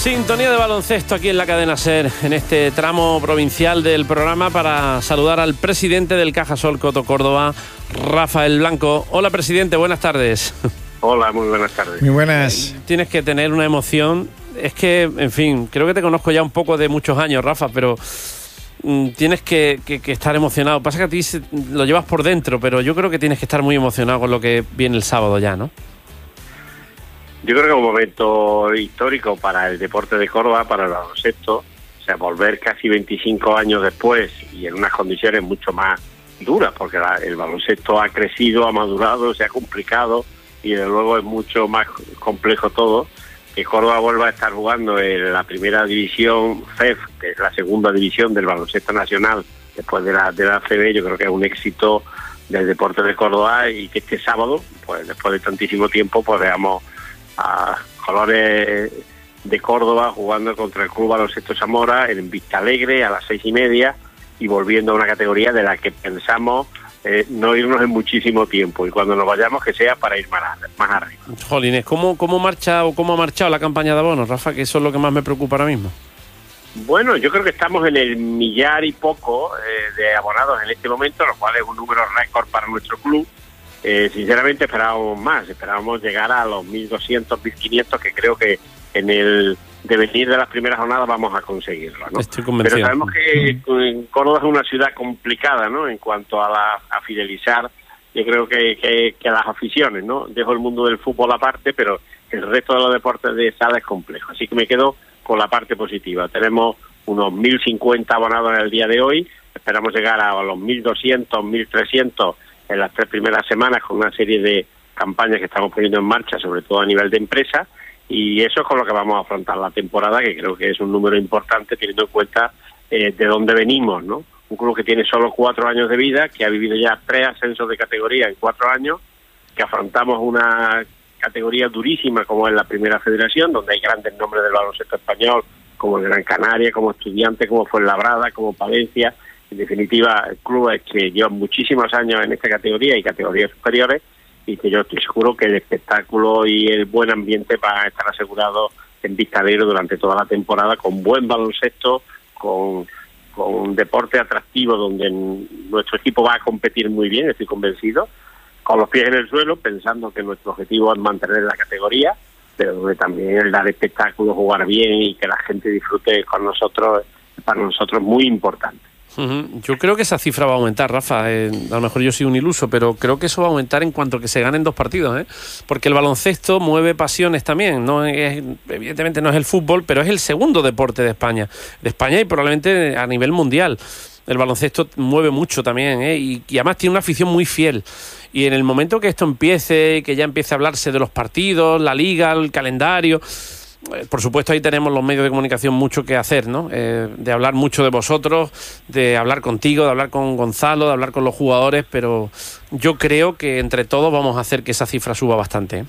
Sintonía de baloncesto aquí en la cadena SER, en este tramo provincial del programa, para saludar al presidente del Cajasol Coto Córdoba, Rafael Blanco. Hola, presidente, buenas tardes. Hola, muy buenas tardes. Muy buenas. Tienes que tener una emoción. Es que, en fin, creo que te conozco ya un poco de muchos años, Rafa, pero tienes que estar emocionado. Pasa que a ti lo llevas por dentro, pero yo creo que tienes que estar muy emocionado con lo que viene el sábado ya, ¿no? Yo creo que es un momento histórico para el deporte de Córdoba, para el baloncesto. O sea, volver casi 25 años después y en unas condiciones mucho más duras, porque el baloncesto ha crecido, ha madurado, se ha complicado y desde luego es mucho más complejo todo. Que Córdoba vuelva a estar jugando en la primera división FEF, que es la segunda división del baloncesto nacional, después de la ACB, yo creo que es un éxito del deporte de Córdoba, y que este sábado, pues después de tantísimo tiempo, pues veamos a Colores de Córdoba jugando contra el Club Baloncesto Zamora en Vista Alegre a las 6:30 y volviendo a una categoría de la que pensamos no irnos en muchísimo tiempo, y cuando nos vayamos que sea para ir más arriba. Jolines, ¿cómo ha marchado la campaña de abonos, Rafa? Que eso es lo que más me preocupa ahora mismo. Bueno, yo creo que estamos en el millar y poco de abonados en este momento, lo cual es un número récord para nuestro club. Sinceramente esperábamos más, esperábamos llegar a los 1.200, 1.500, que creo que en el devenir de las primeras jornadas vamos a conseguirlo, ¿no? Estoy convencido. Pero sabemos que Córdoba es una ciudad complicada, ¿no? En cuanto a fidelizar, yo creo que las aficiones, ¿no? Dejo el mundo del fútbol aparte, pero el resto de los deportes de sala es complejo. Así que me quedo con la parte positiva. Tenemos unos 1.050 abonados en el día de hoy, esperamos llegar a los 1.200, 1.300 en las 3 primeras semanas, con una serie de campañas que estamos poniendo en marcha, sobre todo a nivel de empresa, y eso es con lo que vamos a afrontar la temporada, que creo que es un número importante teniendo en cuenta de dónde venimos, ¿no? Un club que tiene solo 4 años de vida, que ha vivido ya 3 ascensos de categoría en 4 años, que afrontamos una categoría durísima como es la Primera Federación, donde hay grandes nombres del baloncesto español, como el Gran Canaria, como Estudiantes, como Fuenlabrada, como Palencia. En definitiva, clubes que llevan muchísimos años en esta categoría y categorías superiores, y que yo estoy seguro que el espectáculo y el buen ambiente van a estar asegurados en Vista Alegre durante toda la temporada, con buen baloncesto, con un deporte atractivo donde nuestro equipo va a competir muy bien, estoy convencido, con los pies en el suelo, pensando que nuestro objetivo es mantener la categoría, pero donde también el dar espectáculo, jugar bien y que la gente disfrute con nosotros, para nosotros muy importante. Yo creo que esa cifra va a aumentar, Rafa. A lo mejor yo soy un iluso, pero creo que eso va a aumentar en cuanto que se ganen 2 partidos, porque el baloncesto mueve pasiones también. Evidentemente no es el fútbol, pero es el segundo deporte de España y probablemente a nivel mundial. El baloncesto mueve mucho también, y además tiene una afición muy fiel. Y en el momento que esto empiece, que ya empiece a hablarse de los partidos, la liga, el calendario, por supuesto ahí tenemos los medios de comunicación mucho que hacer, ¿no? De hablar mucho de vosotros, de hablar contigo, de hablar con Gonzalo, de hablar con los jugadores, pero yo creo que entre todos vamos a hacer que esa cifra suba bastante.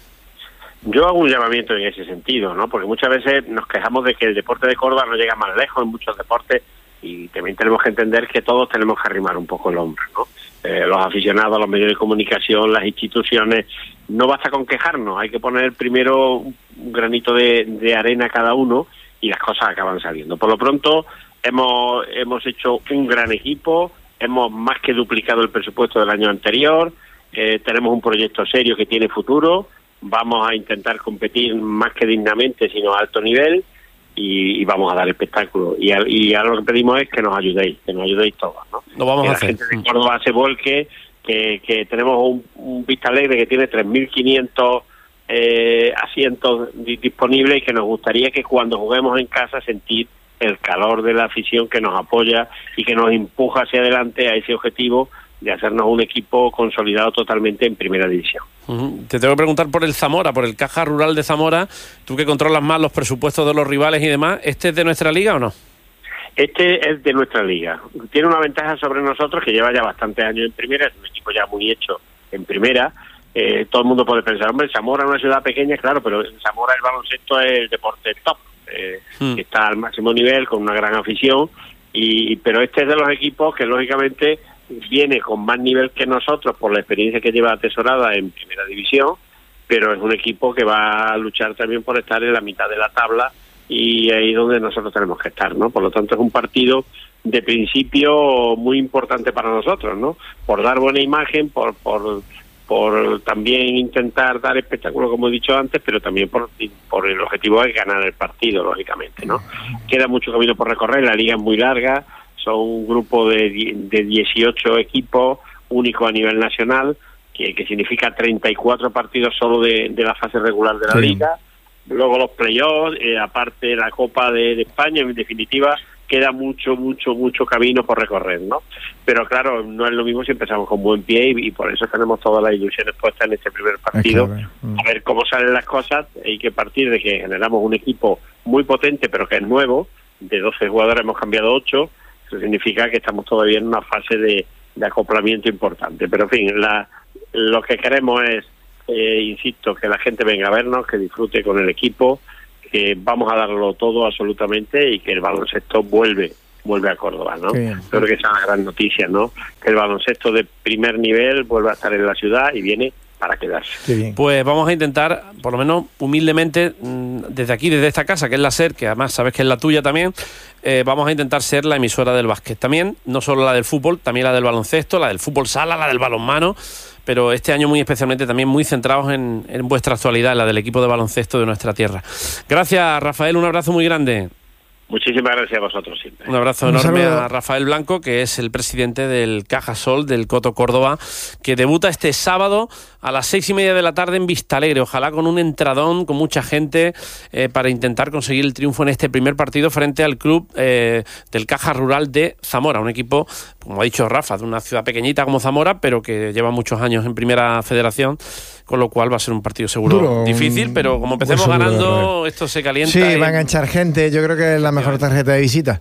Yo hago un llamamiento en ese sentido, ¿no? Porque muchas veces nos quejamos de que el deporte de Córdoba no llega más lejos en muchos deportes, y también tenemos que entender que todos tenemos que arrimar un poco el hombro, ¿no? Los aficionados, los medios de comunicación, las instituciones, no basta con quejarnos, hay que poner primero un granito de arena cada uno y las cosas acaban saliendo. Por lo pronto hemos hecho un gran equipo, hemos más que duplicado el presupuesto del año anterior, tenemos un proyecto serio que tiene futuro, vamos a intentar competir más que dignamente, sino a alto nivel, y vamos a dar espectáculo. Y ahora lo que pedimos es que nos ayudéis todos, ¿no? Lo vamos a hacer. La gente de Córdoba se volque, que tenemos un Vista Alegre que tiene 3.500 asientos disponibles, y que nos gustaría que cuando juguemos en casa sentir el calor de la afición que nos apoya y que nos empuja hacia adelante a ese objetivo de hacernos un equipo consolidado totalmente en primera división. Te tengo que preguntar por el Zamora, por el Caja Rural de Zamora, tú que controlas más los presupuestos de los rivales y demás. ¿Este es de nuestra liga o no? Este es de nuestra liga. Tiene una ventaja sobre nosotros, que lleva ya bastantes años en primera, es un equipo ya muy hecho en primera. Todo el mundo puede pensar, hombre, Zamora es una ciudad pequeña, claro, pero en Zamora el baloncesto es el deporte top, que está al máximo nivel, con una gran afición, pero este es de los equipos que lógicamente viene con más nivel que nosotros por la experiencia que lleva atesorada en primera división, pero es un equipo que va a luchar también por estar en la mitad de la tabla y ahí es donde nosotros tenemos que estar, ¿no? Por lo tanto, es un partido de principio muy importante para nosotros, ¿no? Por dar buena imagen, por también intentar dar espectáculo, como he dicho antes, pero también por el objetivo de ganar el partido, lógicamente, ¿no? Queda mucho camino por recorrer, la liga es muy larga, son un grupo de 18 equipos, único a nivel nacional, que significa 34 partidos solo de la fase regular de la liga, luego los playoffs, aparte la Copa de España, en definitiva queda mucho camino por recorrer, ¿no? Pero claro, no es lo mismo si empezamos con buen pie y por eso tenemos todas las ilusiones puestas en este primer partido, a ver cómo salen las cosas. Hay que partir de que generamos un equipo muy potente, pero que es nuevo, de 12 jugadores hemos cambiado 8, eso significa que estamos todavía en una fase de acoplamiento importante, pero en fin, lo que queremos es, insisto, que la gente venga a vernos, que disfrute con el equipo, que vamos a darlo todo absolutamente y que el baloncesto vuelve a Córdoba, ¿no? Creo que esa es la gran noticia, ¿no? Que el baloncesto de primer nivel vuelve a estar en la ciudad y viene para quedarse. Pues vamos a intentar, por lo menos humildemente, desde aquí, desde esta casa, que es la SER, que además sabes que es la tuya también, vamos a intentar ser la emisora del básquet también, no solo la del fútbol, también la del baloncesto, la del fútbol sala, la del balonmano, pero este año muy especialmente también muy centrados en vuestra actualidad, la del equipo de baloncesto de nuestra tierra. Gracias, Rafael, un abrazo muy grande. Muchísimas gracias a vosotros siempre. Un abrazo enorme a Rafael Blanco, que es el presidente del Cajasol, del Coto Córdoba, que debuta este sábado a las 6:30 de la tarde en Vistalegre. Ojalá con un entradón, con mucha gente, para intentar conseguir el triunfo en este primer partido frente al club del Caja Rural de Zamora. Un equipo, como ha dicho Rafa, de una ciudad pequeñita como Zamora, pero que lleva muchos años en Primera Federación, con lo cual va a ser un partido seguro duro, difícil, pero como empecemos ganando, esto se calienta. Sí, va a enganchar gente, yo creo que es la mejor tarjeta de visita.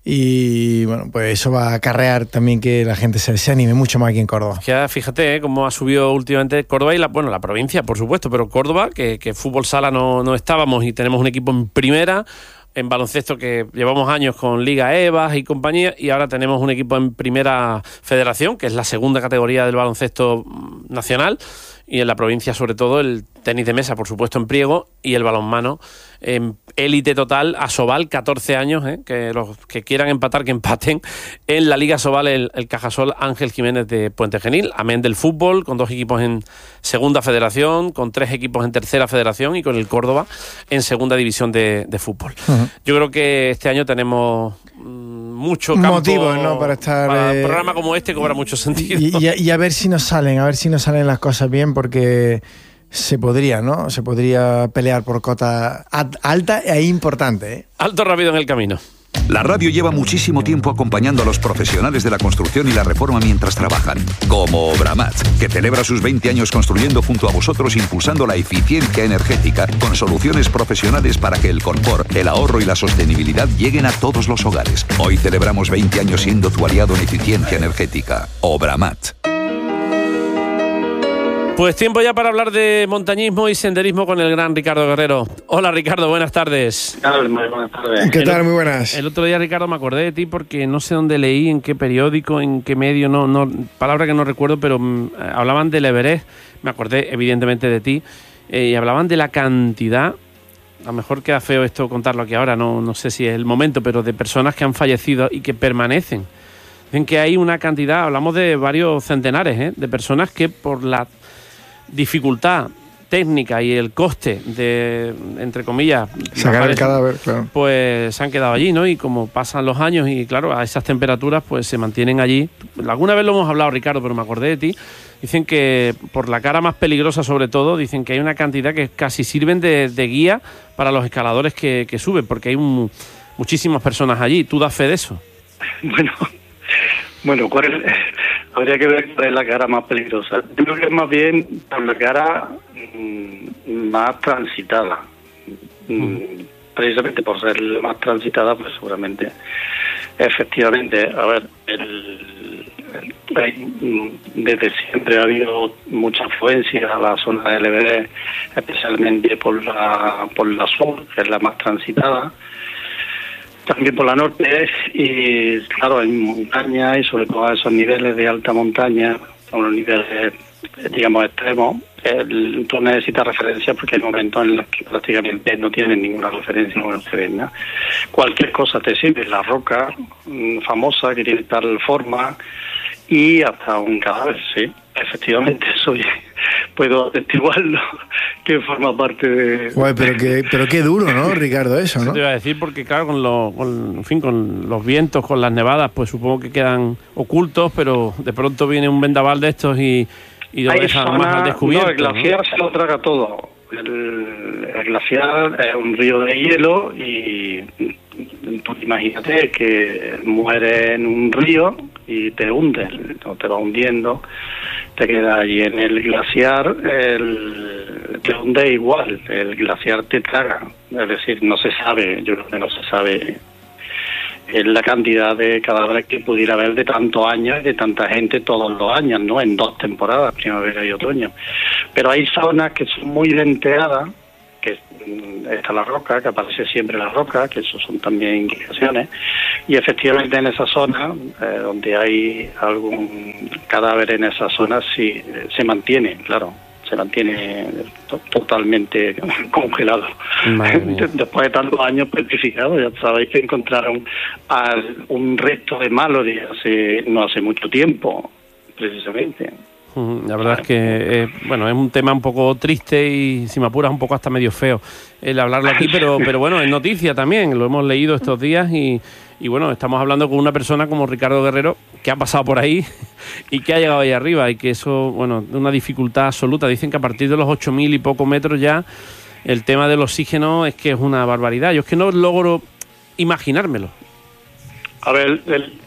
Y bueno, pues eso va a acarrear también que la gente se anime mucho más aquí en Córdoba. Ya fíjate cómo ha subido últimamente Córdoba y la provincia, por supuesto, pero Córdoba, que fútbol sala no estábamos y tenemos un equipo en primera, en baloncesto que llevamos años con Liga EVAS y compañía, y ahora tenemos un equipo en Primera Federación, que es la segunda categoría del baloncesto nacional, y en la provincia sobre todo el tenis de mesa, por supuesto, en Priego, y el balonmano en élite total, a Sobal, 14 años, que los que quieran empatar, que empaten en la Liga Sobal, el Cajasol Ángel Jiménez de Puente Genil, amén del fútbol, con 2 equipos en Segunda Federación, con 3 equipos en Tercera Federación y con el Córdoba en Segunda División de fútbol. Uh-huh. Yo creo que este año tenemos mucho campo, motivos, ¿no?, para estar para un programa como este cobra mucho sentido. Y a ver si nos salen las cosas bien, porque se podría pelear por cota alta e importante, Alto rápido en el camino. La radio lleva muchísimo tiempo acompañando a los profesionales de la construcción y la reforma mientras trabajan, como Obramat, que celebra sus 20 años construyendo junto a vosotros, impulsando la eficiencia energética con soluciones profesionales para que el confort, el ahorro y la sostenibilidad lleguen a todos los hogares. Hoy celebramos 20 años siendo tu aliado en eficiencia energética. Obramat. Pues tiempo ya para hablar de montañismo y senderismo con el gran Ricardo Guerrero. Hola, Ricardo, buenas tardes. Buenas tardes. ¿Qué tal? Muy buenas. El otro día, Ricardo, me acordé de ti porque no sé dónde leí, en qué periódico, en qué medio, no palabra que no recuerdo, pero hablaban del Everest. Me acordé evidentemente de ti, y hablaban de la cantidad, a lo mejor queda feo esto contarlo aquí ahora, no sé si es el momento, pero de personas que han fallecido y que permanecen. Dicen que hay una cantidad, hablamos de varios centenares, de personas que por la dificultad técnica y el coste de, entre comillas, sacar el cadáver, claro, pues se han quedado allí, ¿no? Y como pasan los años y claro, a esas temperaturas pues se mantienen allí. Alguna vez lo hemos hablado, Ricardo, pero me acordé de ti. Dicen que por la cara más peligrosa, sobre todo, dicen que hay una cantidad que casi sirven de guía para los escaladores que suben, porque hay muchísimas personas allí. ¿Tú das fe de eso? Bueno, habría que ver cuál es la cara más peligrosa. Yo creo que es más bien por la cara más transitada. Precisamente por ser la más transitada, pues seguramente, efectivamente, a ver, desde siempre ha habido mucha afluencia a la zona del Everest, especialmente por la sur, que es la más transitada. También por la norte, y claro, hay montaña, y sobre todo a esos niveles de alta montaña, a unos niveles digamos, extremos, tú necesitas referencias porque hay momentos en los que prácticamente no tienes ninguna referencia, no se ven nada. Cualquier cosa te sirve, la roca famosa que tiene tal forma y hasta un cadáver, sí. Efectivamente, puedo atestiguarlo, que forma parte de... Guay, pero qué duro, ¿no, Ricardo, eso, ¿no? Te iba a decir porque, claro, con los vientos, con las nevadas, pues supongo que quedan ocultos, pero de pronto viene un vendaval de estos y lo deja más al descubierto. No, el glaciar se lo traga todo. El glaciar es un río de hielo y tú imagínate que mueres en un río y te hundes, o te va hundiendo, te quedas allí en el glaciar, te hunde igual, el glaciar te traga. Es decir, no se sabe, yo creo que no se sabe la cantidad de cadáveres que pudiera haber de tantos años y de tanta gente todos los años, ¿no? En 2 temporadas, primavera y otoño. Pero hay zonas que son muy venteadas, que está la roca, que aparece siempre la roca, que eso son también indicaciones, y efectivamente en esa zona, donde hay algún cadáver en esa zona, sí se mantiene, claro. Se mantiene totalmente congelado. Después de tantos años petrificado, ya sabéis que encontraron un resto de Mallory no hace mucho tiempo, precisamente. La verdad es que es un tema un poco triste y, si me apuras, un poco hasta medio feo el hablarlo aquí, pero bueno, es noticia también, lo hemos leído estos días y bueno, estamos hablando con una persona como Ricardo Guerrero que ha pasado por ahí y que ha llegado ahí arriba y que eso, bueno, es una dificultad absoluta. Dicen que a partir de los 8.000 y pocos metros ya el tema del oxígeno es que es una barbaridad. Yo es que no logro imaginármelo. A ver,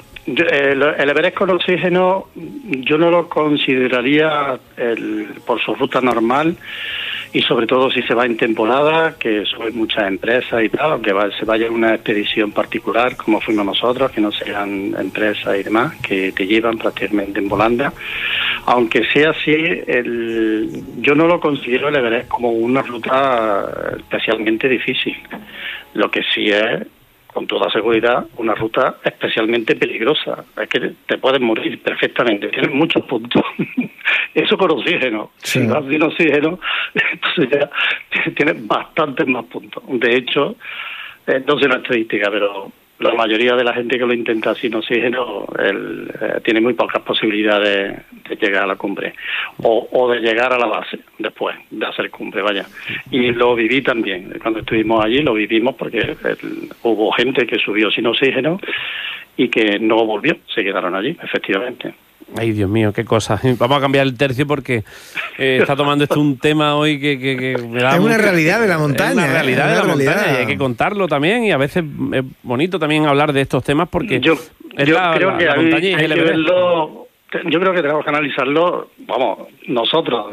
el Everest con oxígeno yo no lo consideraría por su ruta normal y sobre todo si se va en temporada, que son muchas empresas y tal, aunque se vaya en una expedición particular como fuimos nosotros, que no sean empresas y demás, que te llevan prácticamente en volanda. Aunque sea así, yo no lo considero el Everest como una ruta especialmente difícil. Lo que sí es, con toda seguridad, una ruta especialmente peligrosa. Es que te puedes morir perfectamente. Tienes muchos puntos. Eso con oxígeno. Sí. Si vas sin oxígeno, entonces ya tienes bastantes más puntos. De hecho, no sé la estadística, pero la mayoría de la gente que lo intenta sin oxígeno tiene muy pocas posibilidades de llegar a la cumbre o de llegar a la base después de hacer cumbre, vaya. Y lo viví también, cuando estuvimos allí lo vivimos porque hubo gente que subió sin oxígeno y que no volvió, se quedaron allí, efectivamente. Ay, Dios mío, qué cosa. Vamos a cambiar el tercio porque está tomando esto un tema hoy que me da... Es una realidad de la montaña. Es una realidad de la montaña y hay que contarlo también, y a veces es bonito también hablar de estos temas porque yo creo que la montaña y hay el que Everest. verlo. Yo creo que tenemos que analizarlo, nosotros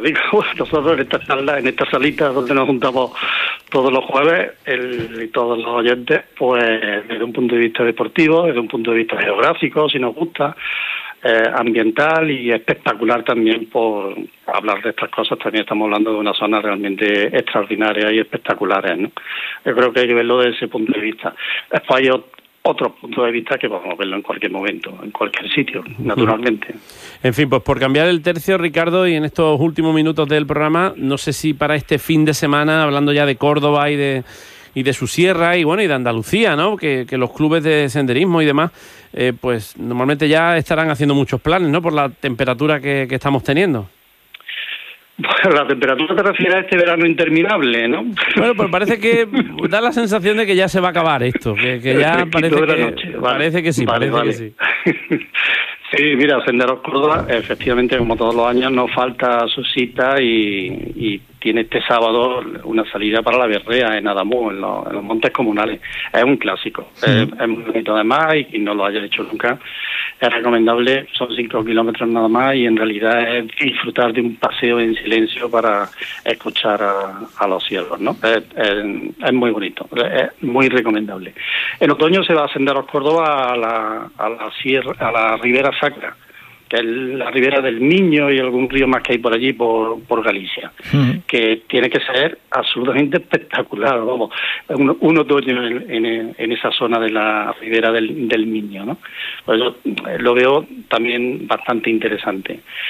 en esta salita donde nos juntamos todos los jueves, y todos los oyentes, pues desde un punto de vista deportivo, desde un punto de vista geográfico, si nos gusta, ambiental y espectacular también por hablar de estas cosas. También estamos hablando de una zona realmente extraordinaria y espectaculares, ¿no? Yo creo que hay que verlo desde ese punto de vista. Después hay otro punto de vista que podemos verlo en cualquier momento, en cualquier sitio, naturalmente. En fin, pues por cambiar el tercio, Ricardo, y en estos últimos minutos del programa, no sé si para este fin de semana, hablando ya de Córdoba y de su sierra y bueno, y de Andalucía, ¿no? Que los clubes de senderismo y demás, pues normalmente ya estarán haciendo muchos planes, ¿no? Por la temperatura que estamos teniendo. Bueno, la temperatura te refiere a este verano interminable, ¿no? Bueno, pues parece que da la sensación de que ya se va a acabar esto, que ya parece que sí. Sí, mira, Senderos Córdoba, efectivamente, como todos los años, nos falta su cita y tiene este sábado una salida para la Berrea en Adamuz, en los montes comunales. Es un clásico, es muy bonito además, y quien no lo haya hecho nunca, es recomendable. Son 5 kilómetros nada más y en realidad es disfrutar de un paseo en silencio para escuchar a los ciervos, ¿no? Es muy bonito, es muy recomendable. En otoño se va a Senderos Córdoba a la Ribera Sacra, que es la ribera del Miño y algún río más que hay por allí, por Galicia, que tiene que ser absolutamente espectacular, vamos, un otoño en esa zona de la ribera del Miño, ¿no? Por eso lo veo también bastante interesante.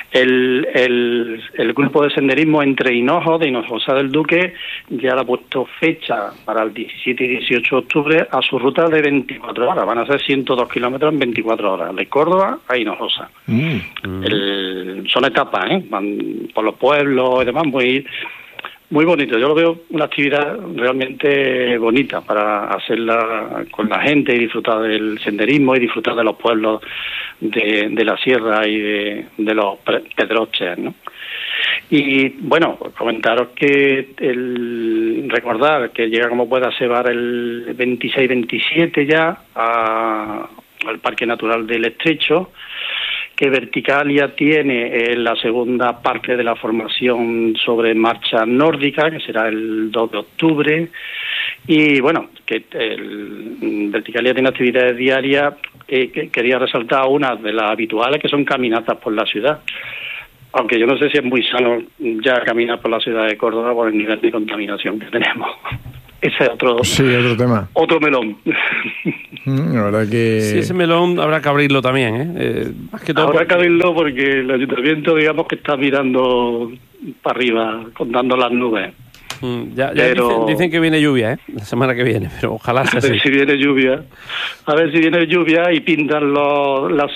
El grupo de senderismo Entre Hinojos, de Hinojosa del Duque, ya le ha puesto fecha para el 17 y 18 de octubre a su ruta de 24 horas. Van a ser 102 kilómetros en 24 horas, de Córdoba a Hinojosa. Son etapas, van por los pueblos y demás, muy bonito. Yo lo veo una actividad realmente bonita para hacerla con la gente y disfrutar del senderismo y disfrutar de los pueblos de la sierra y de los pedroches, ¿no? Y bueno, comentaros que recordar que llega como pueda Sebar el 26-27 ya al Parque Natural del Estrecho, que Verticalia tiene la segunda parte de la formación sobre marcha nórdica, que será el 2 de octubre. Y bueno, que Verticalia tiene actividades diarias, que quería resaltar unas de las habituales, que son caminatas por la ciudad. Aunque yo no sé si es muy sano ya caminar por la ciudad de Córdoba por el nivel de contaminación que tenemos. Ese es otro tema. Otro melón. La verdad que... Sí, ese melón habrá que abrirlo también, más que todo habrá que abrirlo porque el ayuntamiento, digamos, que está mirando para arriba, contando las nubes. Ya dicen que viene lluvia, la semana que viene, pero ojalá sea así. A ver si viene lluvia y pintan los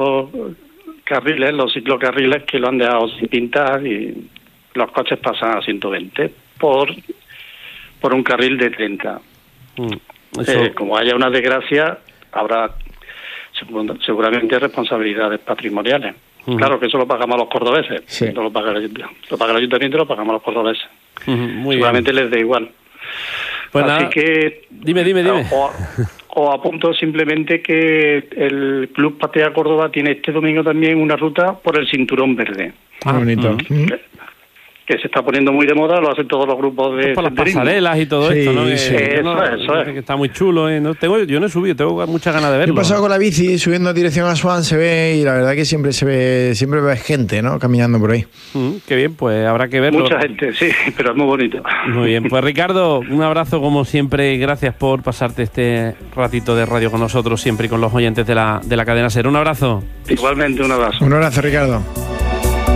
ciclocarriles que lo han dejado sin pintar y los coches pasan a 120 por un carril de 30. Como haya una desgracia, habrá seguramente responsabilidades patrimoniales. Claro que eso lo pagamos los cordobeses. Sí. No lo paga el ayuntamiento, lo pagamos los cordobeses. Seguramente les da igual. Pues así nada, que... Dime. O apunto simplemente que el Club Patea Córdoba tiene este domingo también una ruta por el Cinturón Verde. Bonito. Que se está poniendo muy de moda, lo hacen todos los grupos de por las pasarelas y todo esto, ¿no? Eso es. Que está muy chulo, yo no he subido, tengo muchas ganas de verlo. Yo he pasado con la bici subiendo en dirección a Swan, se ve, y la verdad que siempre ves gente, ¿no? Caminando por ahí. Qué bien, pues habrá que verlo. Mucha gente, sí, pero es muy bonito. Muy bien, pues Ricardo, un abrazo como siempre y gracias por pasarte este ratito de radio con nosotros siempre y con los oyentes de la cadena SER. Un abrazo. Igualmente, un abrazo. Un abrazo, Ricardo.